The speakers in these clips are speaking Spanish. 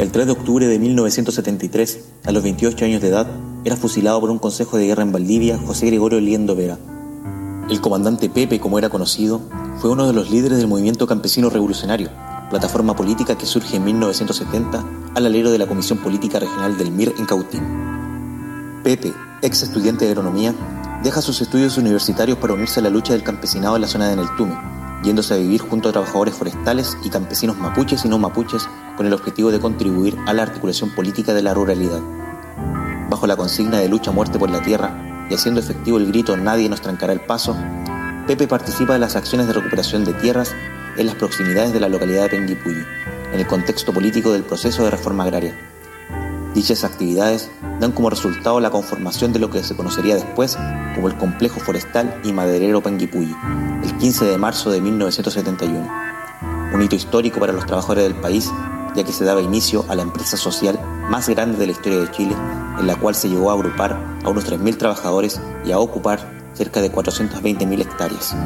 El 3 de octubre de 1973, a los 28 años de edad, era fusilado por un consejo de guerra en Valdivia José Gregorio Liendo Vera. El comandante Pepe, como era conocido, fue uno de los líderes del movimiento campesino revolucionario, plataforma política que surge en 1970 al alero de la Comisión Política Regional del MIR en Cautín. Pepe, ex estudiante de agronomía, deja sus estudios universitarios para unirse a la lucha del campesinado en la zona de Neltume, yéndose a vivir junto a trabajadores forestales y campesinos mapuches y no mapuches con el objetivo de contribuir a la articulación política de la ruralidad. Bajo la consigna de lucha a muerte por la tierra y haciendo efectivo el grito "Nadie nos trancará el paso", Pepe participa de las acciones de recuperación de tierras en las proximidades de la localidad de Penguipulli, en el contexto político del proceso de reforma agraria. Dichas actividades dan como resultado la conformación de lo que se conocería después como el Complejo Forestal y Maderero Penguipulli, el 15 de marzo de 1971. Un hito histórico para los trabajadores del país, ya que se daba inicio a la empresa social más grande de la historia de Chile, en la cual se llegó a agrupar a unos 3.000 trabajadores y a ocupar cerca de 420.000 hectáreas.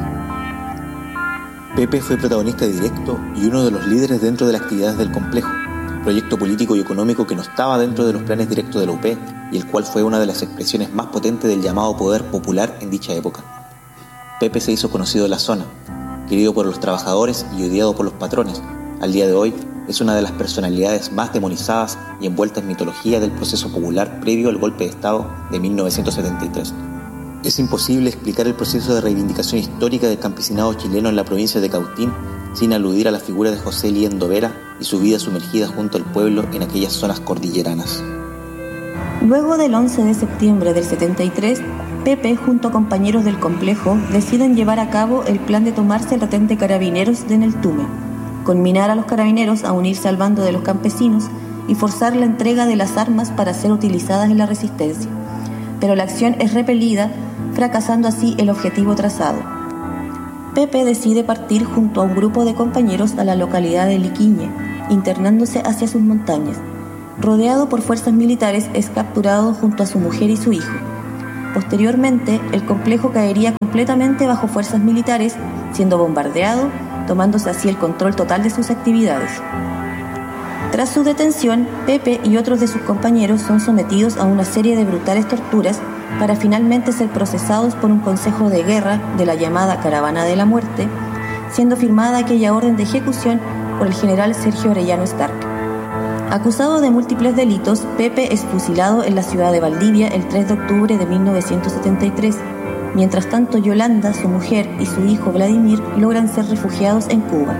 Pepe fue protagonista directo y uno de los líderes dentro de las actividades del complejo, proyecto político y económico que no estaba dentro de los planes directos de la UP y el cual fue una de las expresiones más potentes del llamado poder popular en dicha época. Pepe se hizo conocido en la zona, querido por los trabajadores y odiado por los patrones. Al día de hoy es una de las personalidades más demonizadas y envueltas en mitología del proceso popular previo al golpe de Estado de 1973. Es imposible explicar el proceso de reivindicación histórica del campesinado chileno en la provincia de Cautín sin aludir a la figura de José Liendo Vera y su vida sumergida junto al pueblo en aquellas zonas cordilleranas. Luego del 11 de septiembre del 73, Pepe, junto a compañeros del complejo, deciden llevar a cabo el plan de tomarse el retén de carabineros de Neltume, conminar a los carabineros a unirse al bando de los campesinos y forzar la entrega de las armas para ser utilizadas en la resistencia. Pero la acción es repelida, fracasando así el objetivo trazado. Pepe decide partir junto a un grupo de compañeros a la localidad de Liquiñe, internándose hacia sus montañas. Rodeado por fuerzas militares, es capturado junto a su mujer y su hijo. Posteriormente, el complejo caería completamente bajo fuerzas militares, siendo bombardeado, tomándose así el control total de sus actividades. Tras su detención, Pepe y otros de sus compañeros son sometidos a una serie de brutales torturas para finalmente ser procesados por un consejo de guerra de la llamada Caravana de la Muerte, siendo firmada aquella orden de ejecución por el general Sergio Orellano Stark. Acusado de múltiples delitos, Pepe es fusilado en la ciudad de Valdivia el 3 de octubre de 1973. Mientras tanto, Yolanda, su mujer, y su hijo Vladimir logran ser refugiados en Cuba.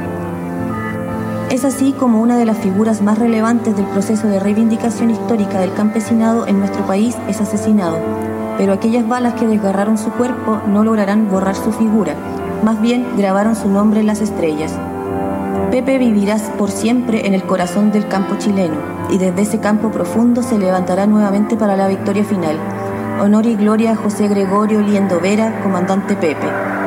Es así como una de las figuras más relevantes del proceso de reivindicación histórica del campesinado en nuestro país es asesinado, pero aquellas balas que desgarraron su cuerpo no lograrán borrar su figura, más bien grabaron su nombre en las estrellas. Pepe vivirá por siempre en el corazón del campo chileno, y desde ese campo profundo se levantará nuevamente para la victoria final. Honor y gloria a José Gregorio Liendo Vera, comandante Pepe.